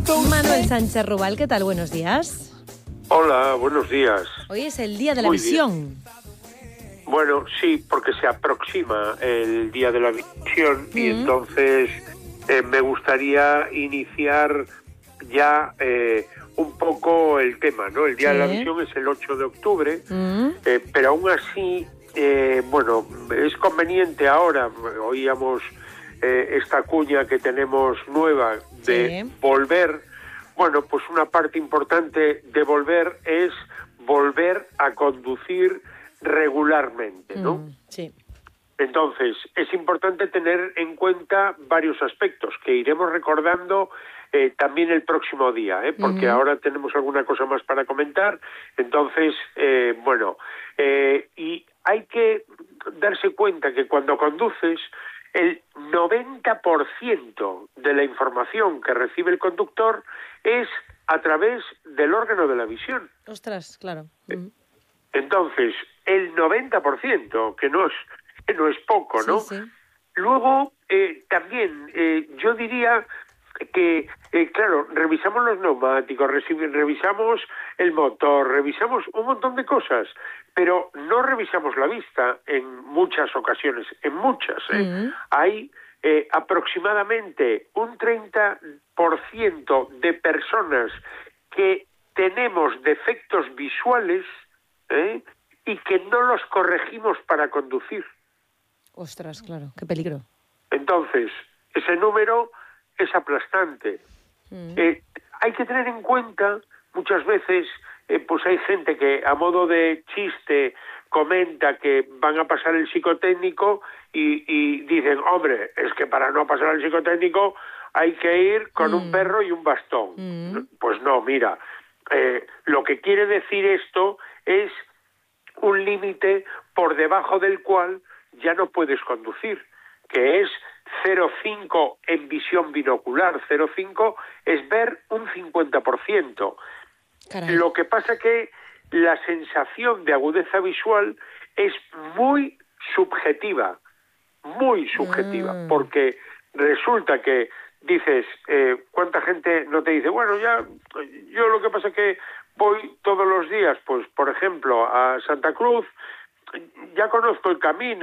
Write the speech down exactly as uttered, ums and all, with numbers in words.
Manuel Sánchez Rubal, ¿qué tal? Buenos días. Hola, buenos días. Hoy es el Día de la Muy Visión. Bien. Bueno, sí, porque se aproxima el Día de la Visión mm. y entonces eh, me gustaría iniciar ya eh, un poco el tema, ¿no? El Día sí. de la Visión es el ocho de octubre, mm. eh, pero aún así, eh, bueno, es conveniente ahora, oíamos eh, esta cuña que tenemos nueva de sí. volver. Bueno, pues una parte importante de volver es volver a conducir regularmente, ¿no? Mm, sí. Entonces, es importante tener en cuenta varios aspectos que iremos recordando eh, también el próximo día, ¿eh? Porque uh-huh. ahora tenemos alguna cosa más para comentar. Entonces, eh, bueno, eh, y hay que darse cuenta que cuando conduces, el noventa por ciento de la información que recibe el conductor es a través del órgano de la visión. Ostras, claro. Uh-huh. Entonces, el noventa por ciento, que no es, que no es poco, ¿no? Sí, sí. Luego, eh, también, eh, yo diría que, eh, claro, revisamos los neumáticos, revisamos el motor, revisamos un montón de cosas, pero no revisamos la vista en muchas ocasiones, en muchas, ¿eh? Uh-huh. Hay eh, aproximadamente un treinta por ciento de personas que tenemos defectos visuales, ¿eh? y que no los corregimos para conducir. Ostras, claro, qué peligro. Entonces, ese número es aplastante. Mm. Eh, hay que tener en cuenta, muchas veces, eh, pues hay gente que a modo de chiste comenta que van a pasar el psicotécnico y, y dicen, hombre, es que para no pasar el psicotécnico hay que ir con mm. un perro y un bastón. Mm. Pues no, mira, eh, lo que quiere decir esto es un límite por debajo del cual ya no puedes conducir, que es cero coma cinco en visión binocular. cero coma cinco es ver un cincuenta por ciento. Caray. Lo que pasa que la sensación de agudeza visual es muy subjetiva, muy subjetiva, mm. porque resulta que dices, eh, ¿cuánta gente no te dice, bueno, ya, yo lo que pasa es que voy todos los días, pues, por ejemplo, a Santa Cruz, ya conozco el camino,